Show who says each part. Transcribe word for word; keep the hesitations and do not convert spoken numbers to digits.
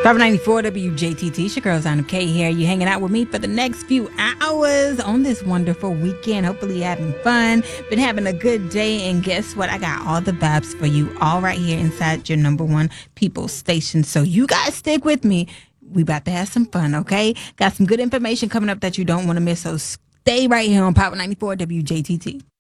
Speaker 1: five ninety-four W J T T, it's your girl, Zana K here. You hanging out with me for the next few hours on this wonderful weekend. Hopefully you're having fun, been having a good day, and guess what? I got all the vibes for you all right here inside your number one people station. So you guys stick with me. We about to have some fun, okay? Got some good information coming up that you don't want to miss, so stay right here on Power ninety-four W J T T.